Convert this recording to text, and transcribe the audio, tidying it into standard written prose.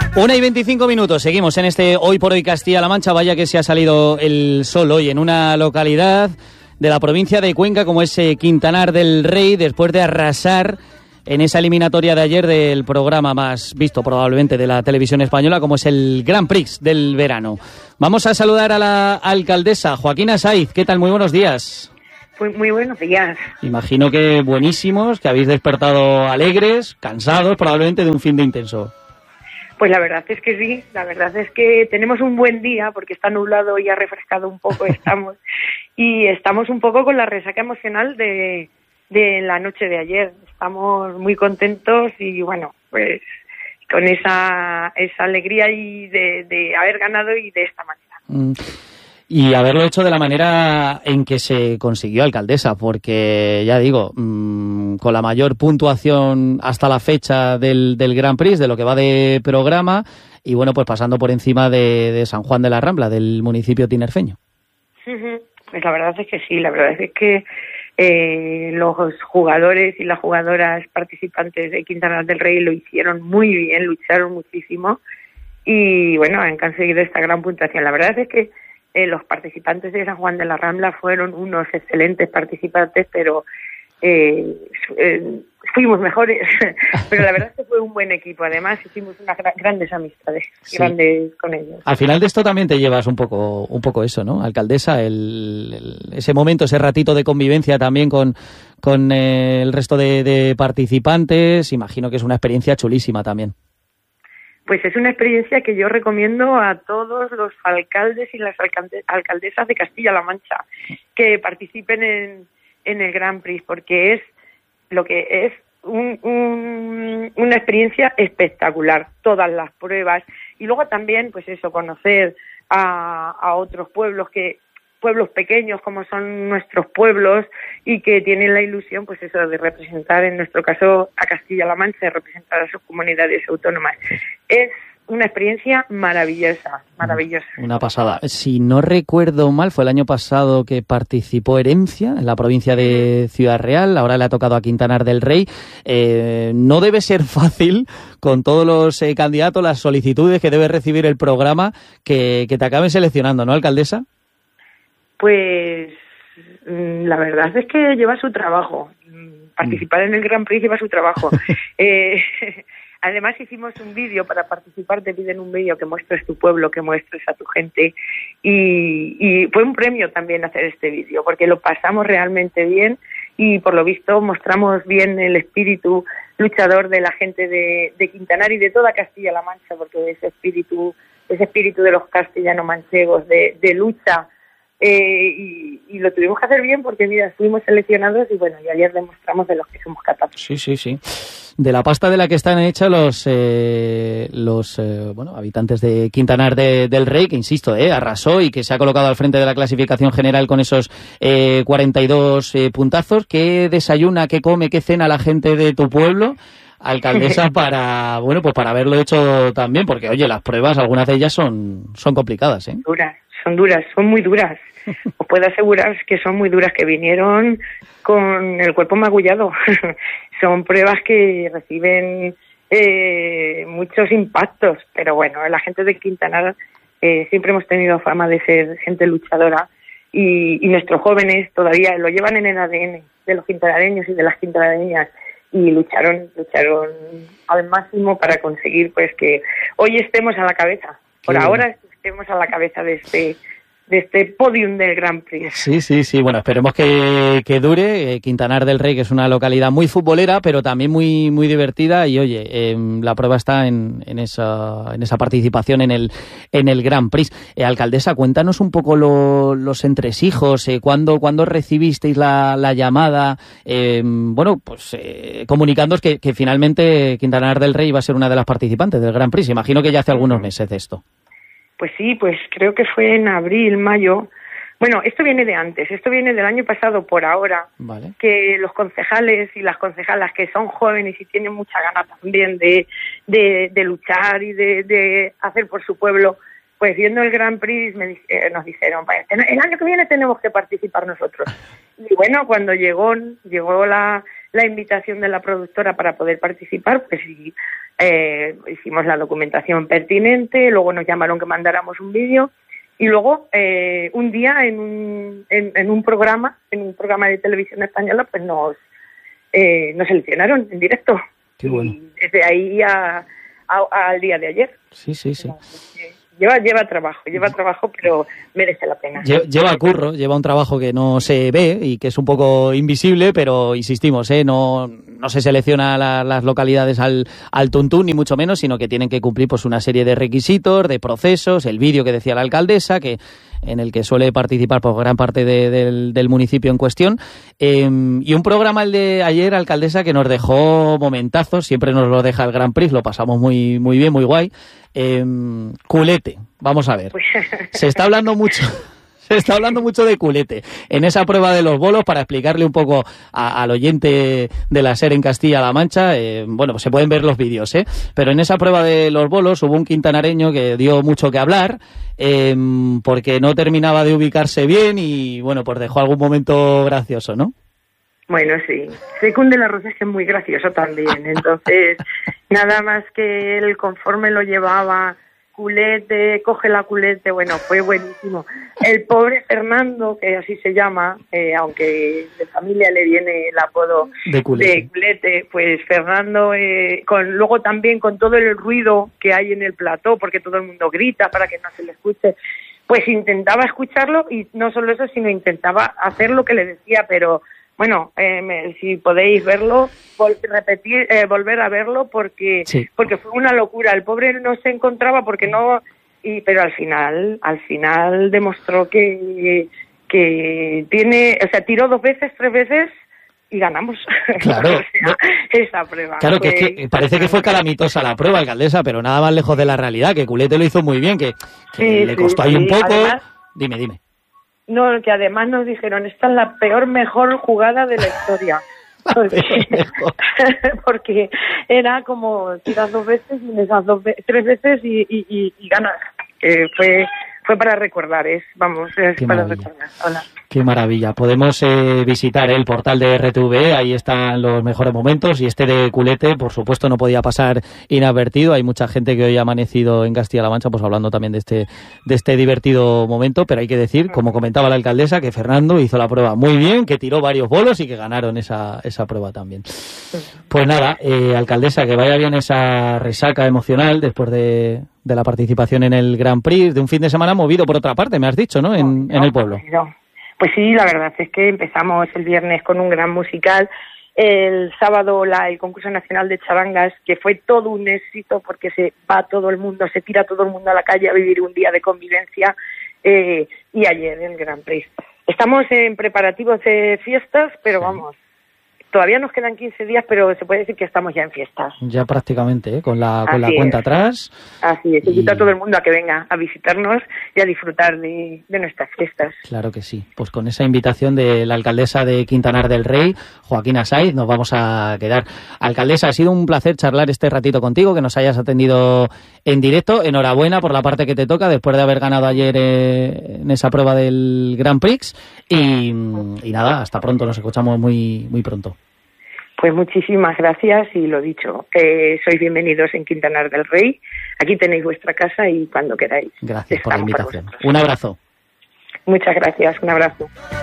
1:25, seguimos en este Hoy por Hoy Castilla-La Mancha. Vaya que se ha salido el sol hoy en una localidad de la provincia de Cuenca como es Quintanar del Rey, después de arrasar en esa eliminatoria de ayer del programa más visto probablemente de la televisión española, como es el Grand Prix del verano. Vamos a saludar a la alcaldesa, Joaquina Saiz. ¿Qué tal? Muy buenos días. Pues muy buenos días. Imagino que buenísimos, que habéis despertado alegres, cansados probablemente de un fin de intenso. Pues la verdad es que sí, la verdad es que tenemos un buen día porque está nublado y ha refrescado un poco, estamos un poco con la resaca emocional de la noche de ayer. Estamos muy contentos y bueno, pues con esa alegría y de haber ganado y de esta manera. Y haberlo hecho de la manera en que se consiguió, alcaldesa, porque ya digo, con la mayor puntuación hasta la fecha del Grand Prix, de lo que va de programa, y bueno, pues pasando por encima de San Juan de la Rambla, del municipio tinerfeño. Pues la verdad es que sí, la verdad es que los jugadores y las jugadoras participantes de Quintanar del Rey lo hicieron muy bien, lucharon muchísimo y bueno, han conseguido esta gran puntuación. La verdad es que los participantes de San Juan de la Rambla fueron unos excelentes participantes, pero fuimos mejores, pero la verdad es que fue un buen equipo. Además hicimos unas grandes amistades, sí, grandes con ellos. Al final de esto también te llevas un poco eso, ¿no, alcaldesa? Ese momento, ese ratito de convivencia también con el resto de participantes. Imagino que es una experiencia chulísima también. Pues es una experiencia que yo recomiendo a todos los alcaldes y las alcaldesas de Castilla-La Mancha que participen en el Grand Prix, porque es lo que es una experiencia espectacular, todas las pruebas y luego también pues eso, conocer a otros pueblos pequeños como son nuestros pueblos y que tienen la ilusión pues eso de representar, en nuestro caso a Castilla-La Mancha, de representar a sus comunidades autónomas. Es una experiencia maravillosa. Una pasada. Si no recuerdo mal, fue el año pasado que participó Herencia en la provincia de Ciudad Real, ahora le ha tocado a Quintanar del Rey. No debe ser fácil con todos los candidatos, las solicitudes que debe recibir el programa, que te acaben seleccionando, ¿no, alcaldesa? Pues la verdad es que lleva su trabajo. Participar en el Grand Prix lleva su trabajo. Además hicimos un vídeo para participar, te piden un vídeo que muestres tu pueblo, que muestres a tu gente y fue un premio también hacer este vídeo porque lo pasamos realmente bien y por lo visto mostramos bien el espíritu luchador de la gente de Quintanar y de toda Castilla-La Mancha, porque ese espíritu de los castellano-manchegos de lucha y lo tuvimos que hacer bien porque mira, fuimos seleccionados y bueno, y ayer demostramos de los que somos capaces. Sí. De la pasta de la que están hechos los habitantes de Quintanar del Rey, que insisto, arrasó y que se ha colocado al frente de la clasificación general con esos 42 puntazos. ¿Qué desayuna, qué come, qué cena la gente de tu pueblo, alcaldesa, para haberlo hecho también? Porque oye, las pruebas, algunas de ellas son complicadas, ¿eh? Son muy duras. Os puedo asegurar que son muy duras, que vinieron con el cuerpo magullado. Son pruebas que reciben muchos impactos, pero bueno, la gente de Quintanar siempre hemos tenido fama de ser gente luchadora y nuestros jóvenes todavía lo llevan en el ADN de los quintanareños y de las quintanareñas y lucharon al máximo para conseguir pues que hoy estemos a la cabeza. Por ahora estemos a la cabeza de este podium del Grand Prix. Sí. Bueno, esperemos que dure. Quintanar del Rey, que es una localidad muy futbolera, pero también muy, muy divertida. Y oye, la prueba está en esa participación en el Grand Prix. Alcaldesa, cuéntanos un poco los entresijos. ¿Cuándo recibisteis la llamada? Comunicándoos que finalmente Quintanar del Rey iba a ser una de las participantes del Grand Prix. Imagino que ya hace algunos meses de esto. Pues sí, pues creo que fue en abril, mayo. Bueno, esto viene de antes, esto viene del año pasado por ahora, vale. Que los concejales y las concejalas que son jóvenes y tienen mucha ganas también de luchar y de hacer por su pueblo, pues viendo el Grand Prix nos dijeron, el año que viene tenemos que participar nosotros. Y bueno, cuando llegó la invitación de la productora para poder participar, pues sí, hicimos la documentación pertinente, luego nos llamaron que mandáramos un vídeo y luego un día en un programa de televisión española, pues nos seleccionaron en directo. Qué bueno. Y desde ahí al día de ayer. Sí. Lleva trabajo, pero merece la pena. Lleva curro, lleva un trabajo que no se ve y que es un poco invisible, pero insistimos, no se selecciona las localidades al tuntún, ni mucho menos, sino que tienen que cumplir pues una serie de requisitos, de procesos, el vídeo que decía la alcaldesa, en el que suele participar por gran parte del municipio en cuestión, y un programa, el de ayer, alcaldesa, que nos dejó momentazos, siempre nos lo deja el Grand Prix, lo pasamos muy, muy bien, muy guay. Culete, vamos a ver, se está hablando mucho de culete en esa prueba de los bolos. Para explicarle un poco al oyente de la SER en Castilla-La Mancha, bueno, pues se pueden ver los vídeos, pero en esa prueba de los bolos hubo un quintanareño que dio mucho que hablar, porque no terminaba de ubicarse bien y, bueno, pues dejó algún momento gracioso, ¿no? Bueno, sí. Secund de la Rosa es que es muy gracioso también. Entonces, nada más que él, conforme lo llevaba, culete, coge la culete, bueno, fue buenísimo. El pobre Fernando, que así se llama, aunque de familia le viene el apodo de culete, pues Fernando, luego también con todo el ruido que hay en el plató, porque todo el mundo grita para que no se le escuche, pues intentaba escucharlo y no solo eso, sino intentaba hacer lo que le decía, pero... Bueno, si podéis verlo, volver a verlo porque fue una locura. El pobre no se encontraba pero al final demostró que tiene, o sea, tiró 2 veces, 3 veces y ganamos. Claro. O sea, esa prueba. Claro, que es que parece que fue calamitosa la prueba, alcaldesa, pero nada más lejos de la realidad, que Culete lo hizo muy bien, que le costó ahí un poco. Además, dime. No, que además nos dijeron, esta es la mejor jugada de la historia. Porque era como tiras 2 veces y en esas 3 veces y ganas. Fue para recordar, es para recordar. Hola. Qué maravilla. Podemos visitar el portal de RTV, ahí están los mejores momentos, y este de Culete, por supuesto, no podía pasar inadvertido. Hay mucha gente que hoy ha amanecido en Castilla-La Mancha pues hablando también de este divertido momento, pero hay que decir, como comentaba la alcaldesa, que Fernando hizo la prueba muy bien, que tiró varios bolos y que ganaron esa prueba también. Pues nada, alcaldesa, que vaya bien esa resaca emocional después de la participación en el Grand Prix, de un fin de semana movido por otra parte, me has dicho, ¿no? En el pueblo. Pues sí, la verdad es que empezamos el viernes con un gran musical, el sábado el concurso nacional de charangas, que fue todo un éxito porque se tira todo el mundo a la calle a vivir un día de convivencia, y ayer el Grand Prix. Estamos en preparativos de fiestas, pero vamos, todavía nos quedan 15 días, pero se puede decir que estamos ya en fiestas. Ya prácticamente, con la cuenta atrás. Así es, invito a todo el mundo a que venga a visitarnos y a disfrutar de nuestras fiestas. Claro que sí. Pues con esa invitación de la alcaldesa de Quintanar del Rey, Joaquina Saiz, nos vamos a quedar. Alcaldesa, ha sido un placer charlar este ratito contigo, que nos hayas atendido en directo. Enhorabuena por la parte que te toca, después de haber ganado ayer en esa prueba del Grand Prix. Y nada, hasta pronto, nos escuchamos muy, muy pronto. Pues muchísimas gracias y lo dicho, sois bienvenidos en Quintanar del Rey. Aquí tenéis vuestra casa y cuando queráis. Gracias por la invitación. Un abrazo. Muchas gracias, un abrazo.